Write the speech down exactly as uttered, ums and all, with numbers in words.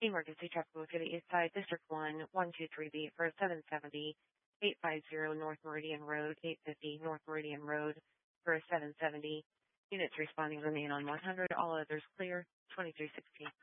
Emergency traffic go to the east side, District one, one two three B for seven seventy, eight fifty North Meridian Road, eight fifty North Meridian Road for seven seventy. Units responding remain on one hundred. All others clear. twenty-three sixteen.